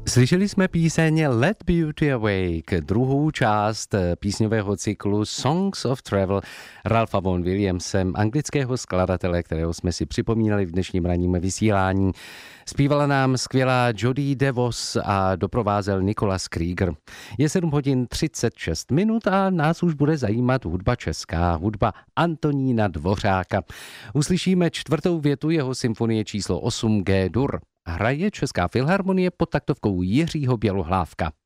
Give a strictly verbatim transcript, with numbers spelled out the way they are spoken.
Slyšeli jsme píseň Let Beauty Awake, druhou část písňového cyklu Songs of Travel Ralpha Vaughan Williamsem, anglického skladatele, kterého jsme si připomínali v dnešním ranním vysílání. Zpívala nám skvělá Jodie DeVos a doprovázel Nicholas Krieger. Je sedm hodin třicet šest minut a nás už bude zajímat hudba česká, hudba Antonína Dvořáka. Uslyšíme čtvrtou větu jeho symfonie číslo osm G-dur. Hraje Česká filharmonie pod taktovkou Jiřího Bělohlávka.